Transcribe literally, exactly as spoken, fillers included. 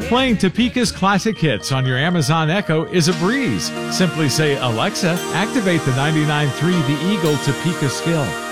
Playing Topeka's classic hits on your Amazon Echo is a breeze. Simply say, "Alexa, activate the ninety-nine point three The Eagle Topeka skill."